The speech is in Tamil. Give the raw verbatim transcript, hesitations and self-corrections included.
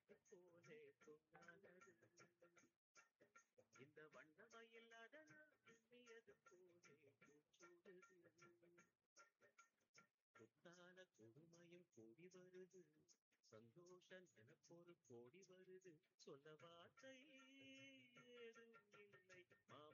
போலே பொன்னானது இந்த வண்ணமயில் அதனால் எண்ணியது போலே பூச்சூடுது புத்தான கொடுமையும் கூடி வருது சந்தோஷம் எனக்கொரு கோடி வருது சொல்ல வார்த்தை ஏதும் இல்லை